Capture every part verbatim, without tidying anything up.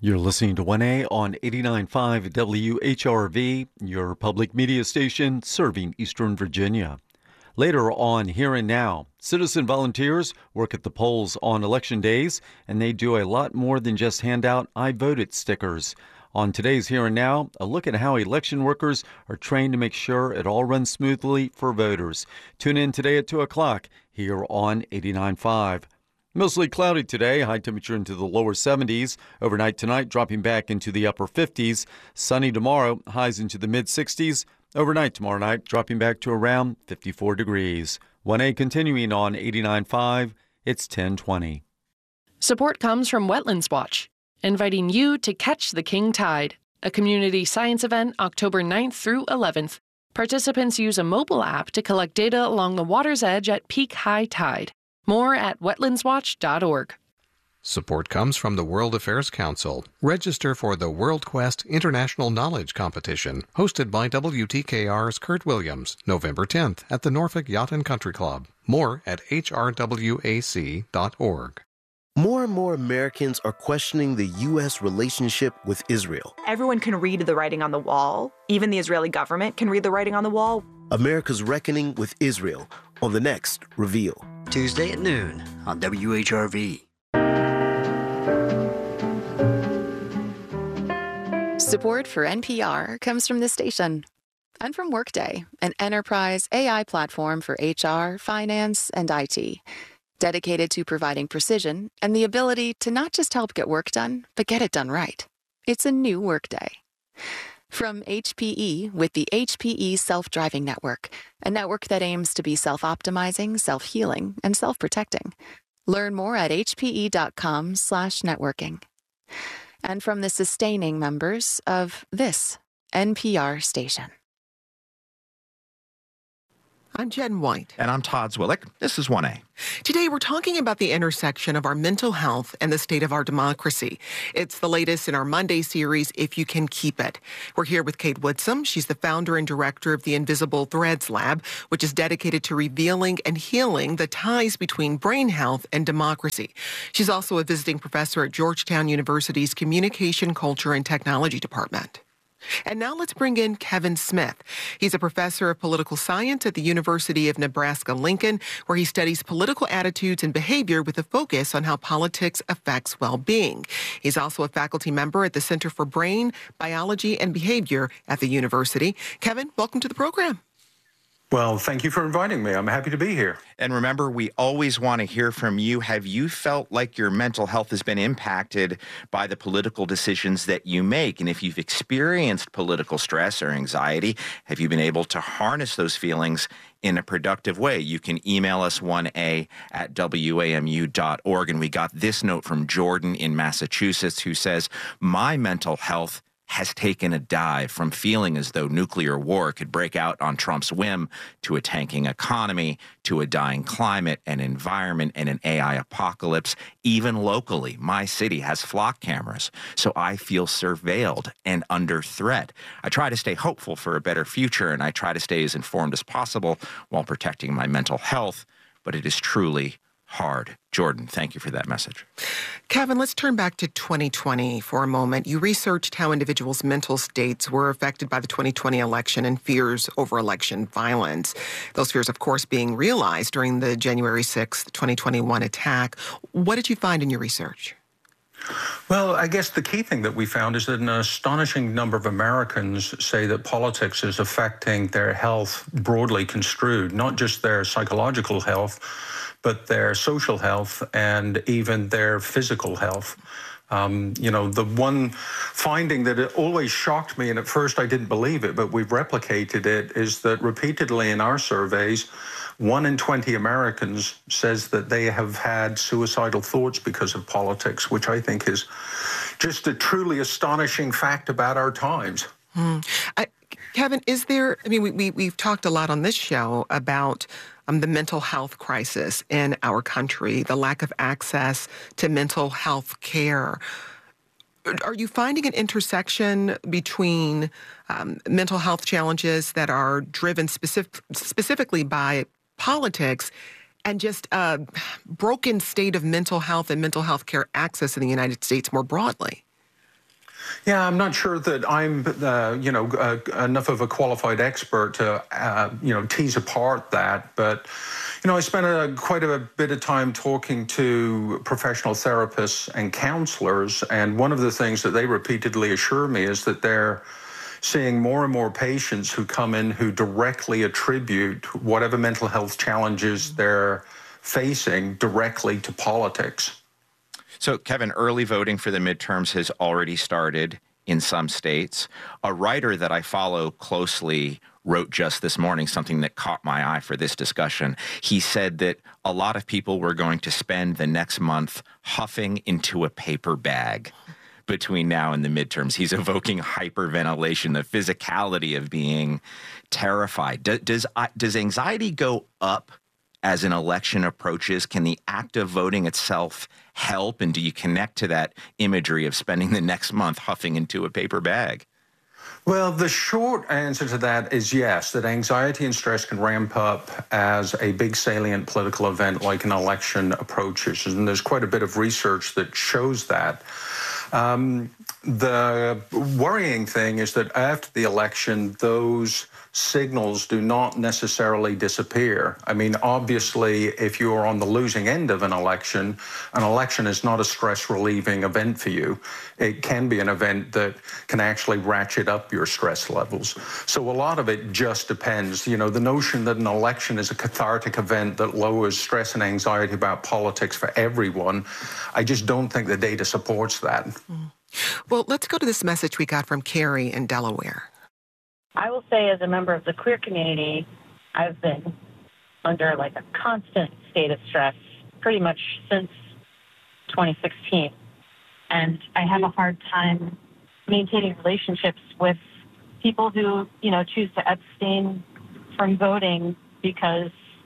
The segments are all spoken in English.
You're listening to one A on eighty-nine point five W H R V, your public media station serving Eastern Virginia. Later on Here and Now, citizen volunteers work at the polls on election days, and they do a lot more than just hand out I voted stickers. On today's Here and Now, a look at how election workers are trained to make sure it all runs smoothly for voters. Tune in today at two o'clock here on eighty-nine point five. Mostly cloudy today, high temperature into the lower seventies. Overnight tonight, dropping back into the upper fifties. Sunny tomorrow, highs into the mid-sixties. Overnight tomorrow night, dropping back to around fifty-four degrees. one A continuing on eighty-nine point five, it's ten twenty. Support comes from Wetlands Watch, inviting you to Catch the King Tide, a community science event October ninth through eleventh. Participants use a mobile app to collect data along the water's edge at peak high tide. More at wetlands watch dot org. Support comes from the World Affairs Council. Register for the WorldQuest International Knowledge Competition, hosted by W T K R's Kurt Williams, November tenth at the Norfolk Yacht and Country Club. More at H R W A C dot org. More and more Americans are questioning the U S relationship with Israel. Everyone can read the writing on the wall. Even the Israeli government can read the writing on the wall. America's reckoning with Israel on the next Reveal. Tuesday at noon on W H R V. Support for N P R comes from this station and from Workday, an enterprise A I platform for H R, finance, and I T, dedicated to providing precision and the ability to not just help get work done, but get it done right. It's a new Workday. From H P E with the H P E Self-Driving Network, a network that aims to be self-optimizing, self-healing, and self-protecting. Learn more at H P E dot com slash networking. And from the sustaining members of this N P R station. I'm Jen White. And I'm Todd Zwillick. This is one A. Today, we're talking about the intersection of our mental health and the state of our democracy. It's the latest in our Monday series, If You Can Keep It. We're here with Kate Woodsum. She's the founder and director of the Invisible Threads Lab, which is dedicated to revealing and healing the ties between brain health and democracy. She's also a visiting professor at Georgetown University's Communication, Culture, and Technology Department. And now let's bring in Kevin Smith. He's a professor of political science at the University of Nebraska-Lincoln, where he studies political attitudes and behavior with a focus on how politics affects well-being. He's also a faculty member at the Center for Brain, Biology, and Behavior at the university. Kevin, welcome to the program. Well, thank you for inviting me. I'm happy to be here. And remember, we always want to hear from you. Have you felt like your mental health has been impacted by the political decisions that you make? And if you've experienced political stress or anxiety, have you been able to harness those feelings in a productive way? You can email us one A at W A M U dot org. And we got this note from Jordan in Massachusetts who says, my mental health has taken a dive from feeling as though nuclear war could break out on Trump's whim to a tanking economy, to a dying climate and environment and an A I apocalypse. Even locally, my city has flock cameras, so I feel surveilled and under threat. I try to stay hopeful for a better future, and I try to stay as informed as possible while protecting my mental health, but it is truly hard. Jordan, thank you for that message. Kevin, let's turn back to twenty twenty for a moment. You researched how individuals' mental states were affected by the twenty twenty election and fears over election violence. Those fears, of course, being realized during the January sixth, twenty twenty-one attack. What did you find in your research? Well, I guess the key thing that we found is that an astonishing number of Americans say that politics is affecting their health broadly construed, not just their psychological health, but their social health and even their physical health. Um, you know, the one finding that it always shocked me, and at first I didn't believe it, but we've replicated it, is that repeatedly in our surveys, one in twenty Americans says that they have had suicidal thoughts because of politics, which I think is just a truly astonishing fact about our times. Hmm. I, Kevin, is there, I mean, we, we, we've talked a lot on this show about um, the mental health crisis in our country, the lack of access to mental health care. Are you finding an intersection between um, mental health challenges that are driven specific, specifically by politics and just a broken state of mental health and mental health care access in the United States more broadly? Yeah, I'm not sure that I'm, uh, you know, uh, enough of a qualified expert to, uh, you know, tease apart that. But, you know, I spent a, quite a bit of time talking to professional therapists and counselors, and one of the things that they repeatedly assure me is that they're seeing more and more patients who come in who directly attribute whatever mental health challenges they're facing directly to politics. So, Kevin, early voting for the midterms has already started in some states. A writer that I follow closely wrote just this morning something that caught my eye for this discussion. He said that a lot of people were going to spend the next month huffing into a paper bag between now and the midterms. He's evoking hyperventilation, the physicality of being terrified. Does, does, does anxiety go up as an election approaches? Can the act of voting itself help? And do you connect to that imagery of spending the next month huffing into a paper bag? Well, the short answer to that is yes, that anxiety and stress can ramp up as a big salient political event like an election approaches. And there's quite a bit of research that shows that. Um, the worrying thing is that after the election, those signals do not necessarily disappear. I mean, obviously, if you are on the losing end of an election, an election is not a stress-relieving event for you. It can be an event that can actually ratchet up your stress levels. So a lot of it just depends. You know, the notion that an election is a cathartic event that lowers stress and anxiety about politics for everyone, I just don't think the data supports that. Mm. Well, let's go to this message we got from Carrie in Delaware. I will say, as a member of the queer community, I've been under like a constant state of stress pretty much since twenty sixteen. And I have a hard time maintaining relationships with people who, you know, choose to abstain from voting because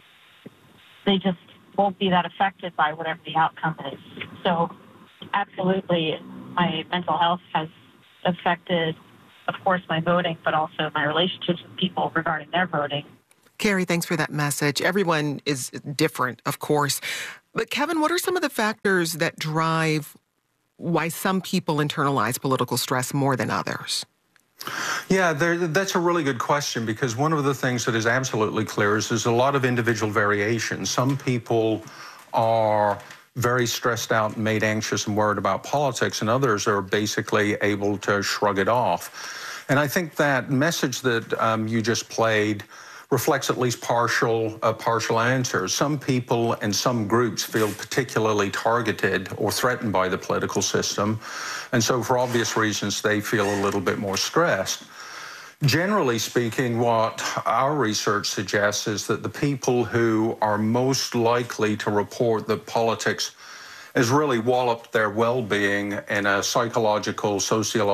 they just won't be that affected by whatever the outcome is. So absolutely, my mental health has affected, of course, my voting, but also my relationships with people regarding their voting. Carrie, thanks for that message. Everyone is different, of course. But Kevin, what are some of the factors that drive why some people internalize political stress more than others? Yeah, there, that's a really good question, because one of the things that is absolutely clear is there's a lot of individual variation. Some people are very stressed out and made anxious and worried about politics, and others are basically able to shrug it off. And I think that message that um, you just played reflects at least partial uh, partial answers. Some people and some groups feel particularly targeted or threatened by the political system, and so for obvious reasons they feel a little bit more stressed. Generally speaking, what our research suggests is that the people who are most likely to report that politics has really walloped their well-being in a psychological, sociological,